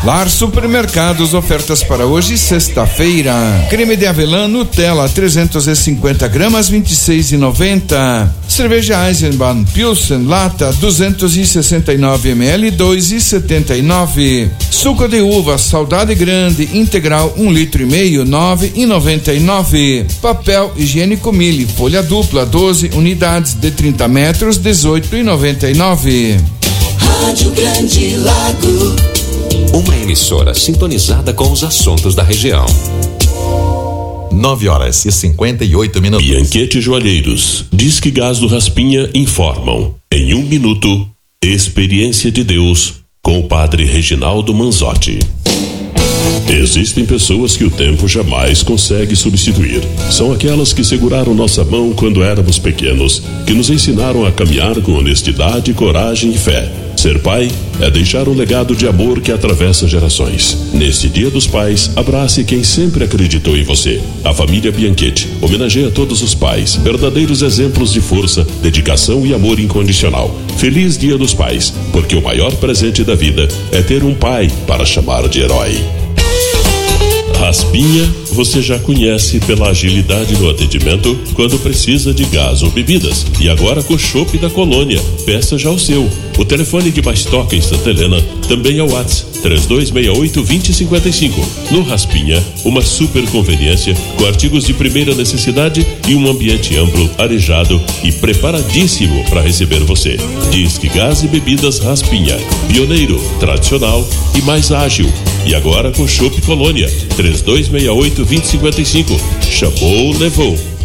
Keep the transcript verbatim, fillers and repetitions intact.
Lar Supermercados, ofertas para hoje, sexta-feira. Creme de avelã Nutella, trezentos e cinquenta gramas, vinte e seis e noventa. Cerveja Eisenbahn Pilsen lata, duzentos e sessenta e nove mililitros, dois e setenta e nove. Suco de uva Saudade Grande integral, um litro e meio, nove e noventa e nove. Papel higiênico Mille, folha dupla, doze unidades de trinta metros, dezoito e noventa e nove. Rádio Grande Lago. Uma emissora sintonizada com os assuntos da região. nove horas e cinquenta e oito minutos. Bianchetti Joalheiros, Disque Gás do Raspinha informam. Em um minuto, experiência de Deus com o padre Reginaldo Manzotti. Existem pessoas que o tempo jamais consegue substituir. São aquelas que seguraram nossa mão quando éramos pequenos, que nos ensinaram a caminhar com honestidade, coragem e fé. Ser pai é deixar um legado de amor que atravessa gerações. Neste Dia dos Pais, abrace quem sempre acreditou em você. A família Bianchetti homenageia todos os pais, verdadeiros exemplos de força, dedicação e amor incondicional. Feliz Dia dos Pais, porque o maior presente da vida é ter um pai para chamar de herói. Raspinha, você já conhece pela agilidade no atendimento quando precisa de gás ou bebidas. E agora com o chopp da Colônia. Peça já o seu. O telefone que mais toca em Santa Helena também é o WhatsApp três dois seis oito, dois zero cinco cinco. No Raspinha, uma super conveniência com artigos de primeira necessidade e um ambiente amplo, arejado e preparadíssimo para receber você. Disque Gás e Bebidas Raspinha. Pioneiro, tradicional e mais ágil. E agora com chopp Colônia. três dois seis oito, dois zero cinco cinco. Chamou, levou.